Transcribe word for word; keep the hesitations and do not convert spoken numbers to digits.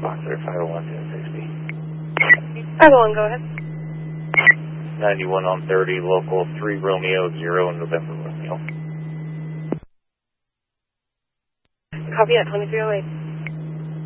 Boxer five oh one, ten sixty. five oh one, go ahead. ninety-one on thirty, local three Romeo, zero November Romeo. Copy at twenty-three oh eight.